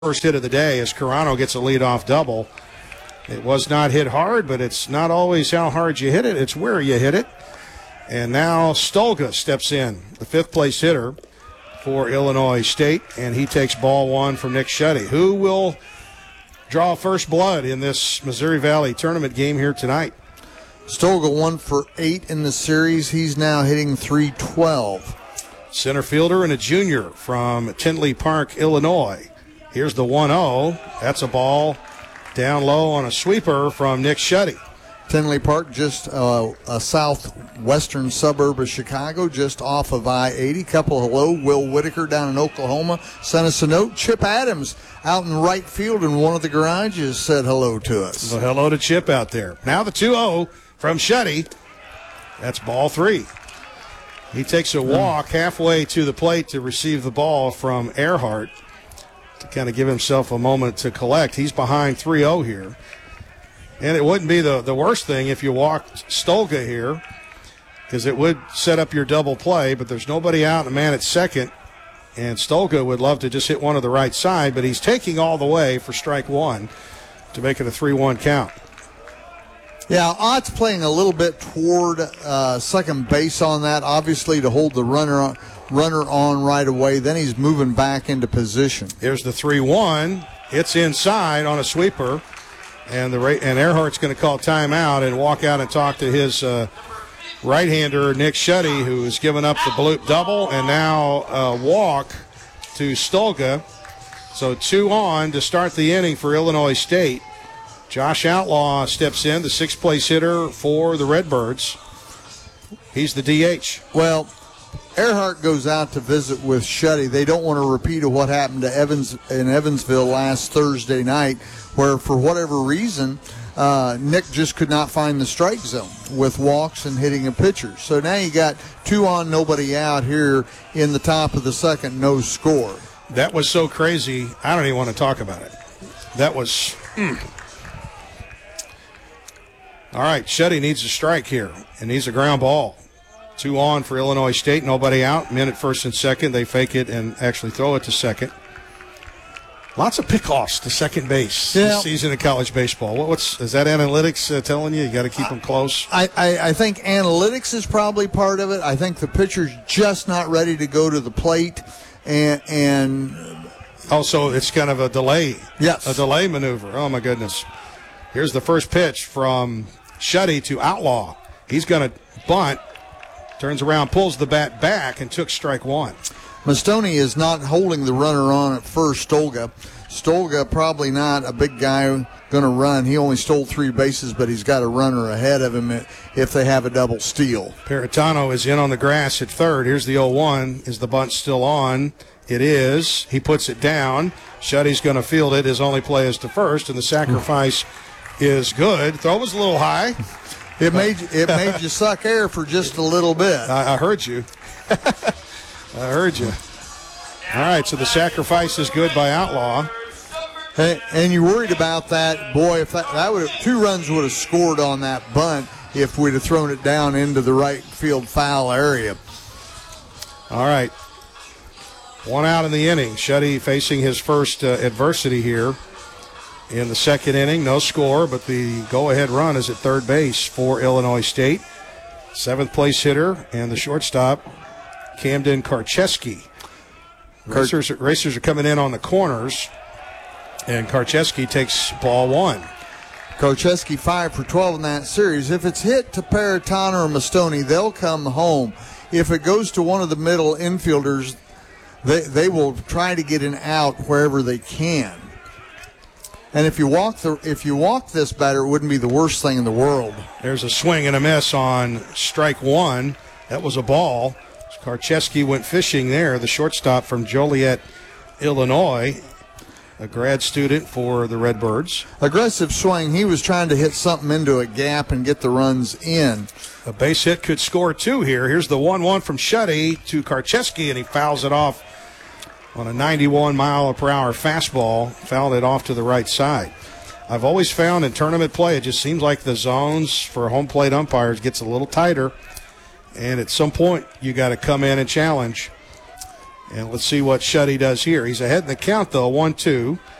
First hit of the day as Carano gets a leadoff double. It was not hit hard, but it's not always how hard you hit it. It's where you hit it. And now Stolga steps in, the fifth-place hitter for Illinois State, and he takes ball one from Nick Shetty. Who will draw first blood in this Missouri Valley tournament game here tonight? Stolga 1 for 8 in the series. He's now hitting .312. Center fielder and a junior from Tinley Park, Illinois. Here's the 1-0. That's a ball down low on a sweeper from Nick Shetty. Tinley Park, just a southwestern suburb of Chicago, just off of I-80. Couple hello. Will Whitaker down in Oklahoma sent us a note. Chip Adams out in right field in one of the garages said hello to us. Well, hello to Chip out there. Now the 2-0 from Shetty. That's ball three. He takes a walk halfway to the plate to receive the ball from Earhart to kind of give himself a moment to collect. He's behind 3-0 here. And it wouldn't be the worst thing if you walked Stolga here, because it would set up your double play, but there's nobody out and a man at second. And Stolga would love to just hit one to the right side, but he's taking all the way for strike one to make it a 3-1 count. Yeah, Ott's playing a little bit toward second base on that, obviously to hold the runner on right away. Then he's moving back into position. Here's the 3-1. It's inside on a sweeper. And Earhart's going to call timeout and walk out and talk to his right-hander, Nick Shetty, who has given up the bloop double, and now a walk to Stolga. So 2 on to start the inning for Illinois State. Josh Outlaw steps in, the sixth-place hitter for the Redbirds. He's the DH. Well, Earhart goes out to visit with Shetty. They don't want to repeat of what happened to Evans in Evansville last Thursday night, where for whatever reason, Nick just could not find the strike zone with walks and hitting a pitcher. So now you got 2 on, nobody out here in the top of the second, no score. That was so crazy, I don't even want to talk about it. That was... All right, Shetty needs a strike here and needs a ground ball. 2 on for Illinois State, nobody out. Men at first and second, they fake it and actually throw it to second. Lots of pickoffs to second base this season in college baseball. Is that analytics telling you? You got to keep them close? I think analytics is probably part of it. I think the pitcher's just not ready to go to the plate, and also it's kind of a delay. Yes, a delay maneuver. Oh my goodness! Here's the first pitch from Shetty to Outlaw. He's going to bunt. Turns around, pulls the bat back, and took strike one. Mastoni is not holding the runner on at first. Stolga probably not a big guy going to run. He only stole 3 bases, but he's got a runner ahead of him if they have a double steal. Peritano is in on the grass at third. Here's the 0-1. Is the bunt still on? It is. He puts it down. Shetty's going to field it. His only play is to first, and the sacrifice is good. Throw was a little high. It made you suck air for just a little bit. I heard you. I heard you. All right, so the sacrifice is good by Outlaw. Hey, and you worried about that. Boy, if that would have 2 runs would have scored on that bunt if we'd have thrown it down into the right field foul area. All right. 1 out in the inning. Shetty facing his first adversity here in the second inning. No score, but the go-ahead run is at third base for Illinois State. 7th-place hitter and the shortstop, Camden Karcheski. Racers are coming in on the corners, and Karcheski takes ball one. Karcheski 5 for 12 in that series. If it's hit to Peritano or Mastoni, they'll come home. If it goes to one of the middle infielders, they will try to get an out wherever they can. And if you walk this batter, it wouldn't be the worst thing in the world. There's a swing and a miss on strike one. That was a ball. Karcheski went fishing there, the shortstop from Joliet, Illinois, a grad student for the Redbirds. Aggressive swing. He was trying to hit something into a gap and get the runs in. A base hit could score 2 here. Here's the 1-1 from Shetty to Karcheski, and he fouls it off on a 91-mile-per-hour fastball, fouled it off to the right side. I've always found in tournament play, it just seems like the zones for home plate umpires gets a little tighter, and at some point you got to come in and challenge. And let's see what Shuddy does here. He's ahead in the count, though, 1-2.